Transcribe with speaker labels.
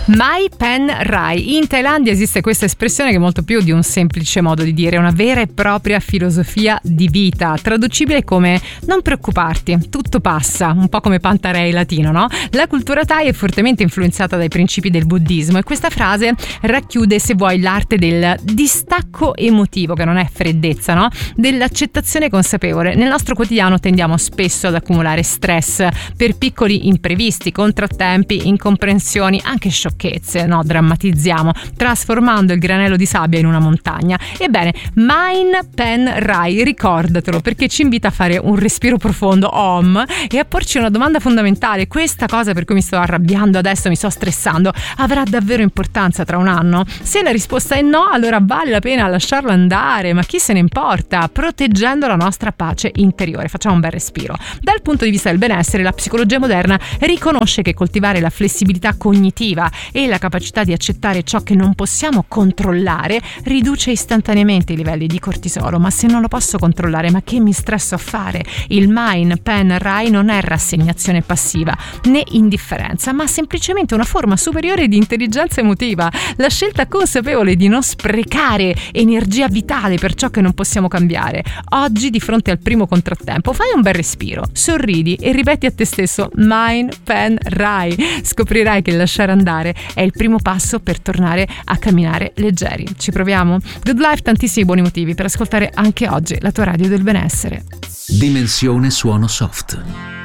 Speaker 1: Mai Pen Rai. In Thailandia esiste questa espressione che è molto più di un semplice modo di dire, è una vera e propria filosofia di vita, traducibile come non preoccuparti, tutto passa, un po' come Pantarei latino, no? La cultura thai è fortemente influenzata dai principi del buddismo e questa frase racchiude, se vuoi, l'arte del distacco emotivo, che non è freddezza, no? Dell'accettazione consapevole. Nel nostro quotidiano tendiamo spesso ad accumulare stress per piccoli imprevisti, contrattempi, incomprensioni, anche sciocchezze, no? Drammatizziamo, trasformando il granello di sabbia in una montagna. Ebbene, Mind Pen Rai, ricordatelo, perché ci invita a fare un respiro profondo, Om, e a porci una domanda fondamentale: questa cosa per cui mi sto arrabbiando adesso, mi sto stressando, avrà davvero importanza tra un anno? Se la risposta è no, allora vale la pena lasciarlo andare, ma chi se ne importa, proteggendo la nostra pace interiore. Facciamo un bel respiro. Dal punto di vista del benessere, la psicologia moderna riconosce che coltivare la flessibilità cognitiva e la capacità di accettare ciò che non possiamo controllare riduce istantaneamente i livelli di cortisolo. Ma se non lo posso controllare, ma che mi stresso a fare? Il Mind Pen Rai non è rassegnazione passiva né indifferenza, ma semplicemente una forma superiore di intelligenza emotiva, la scelta consapevole di non sprecare energia vitale per ciò che non possiamo cambiare. Oggi, di fronte al primo contrattempo, fai un bel respiro, sorridi e ripeti a te stesso Mind Pen Rai. Scoprirai che lasciare andare è il primo passo per tornare a camminare leggeri. Ci proviamo? Good Life, tantissimi buoni motivi per ascoltare anche oggi la tua radio del benessere.
Speaker 2: Dimensione suono soft.